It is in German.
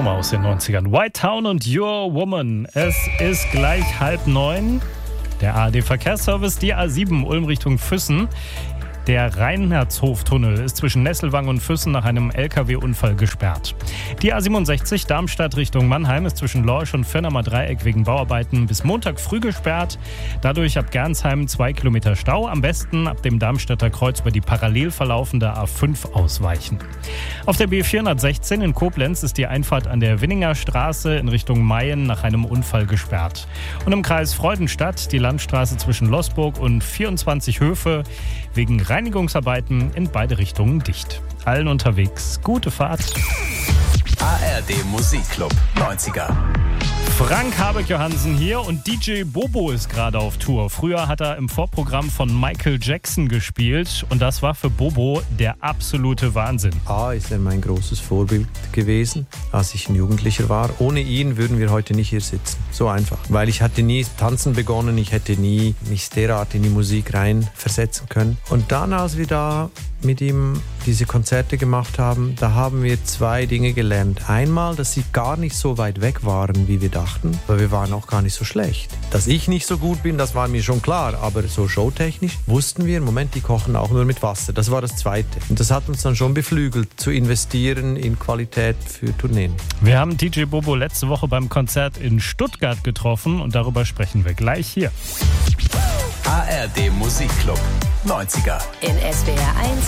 Nummer aus den 90ern. White Town und Your Woman. Es ist gleich 8:30. Der ARD-Verkehrsservice, die A7 Ulm Richtung Füssen. Der Reinherzhof-Tunnel ist zwischen Nesselwang und Füssen nach einem LKW-Unfall gesperrt. Die A67 Darmstadt Richtung Mannheim ist zwischen Lorsch und Firnamer Dreieck wegen Bauarbeiten bis Montag früh gesperrt. Dadurch ab Gernsheim 2 Kilometer Stau. Am besten ab dem Darmstädter Kreuz über die parallel verlaufende A5 ausweichen. Auf der B416 in Koblenz ist die Einfahrt an der Winninger Straße in Richtung Mayen nach einem Unfall gesperrt. Und im Kreis Freudenstadt die Landstraße zwischen Losburg und 24 Höfe wegen Reinigungsarbeiten in beide Richtungen dicht. Allen unterwegs gute Fahrt. ARD Musikclub 90er. Frank Habeck-Johansen hier und DJ Bobo ist gerade auf Tour. Früher hat er im Vorprogramm von Michael Jackson gespielt und das war für Bobo der absolute Wahnsinn. Ist er mein großes Vorbild gewesen, als ich ein Jugendlicher war. Ohne ihn würden wir heute nicht hier sitzen. So einfach. Weil ich hatte nie tanzen begonnen, ich hätte nie mich derart in die Musik rein versetzen können. Und dann, als wir da mit ihm diese Konzerte gemacht haben, da haben wir zwei Dinge gelernt. Einmal, dass sie gar nicht so weit weg waren, wie wir dachten, weil wir waren auch gar nicht so schlecht. Dass ich nicht so gut bin, das war mir schon klar, aber so showtechnisch wussten wir, im Moment, die kochen auch nur mit Wasser. Das war das Zweite. Und das hat uns dann schon beflügelt, zu investieren in Qualität für Tourneen. Wir haben DJ Bobo letzte Woche beim Konzert in Stuttgart getroffen und darüber sprechen wir gleich hier. ARD Musikclub 90er. In SWR 1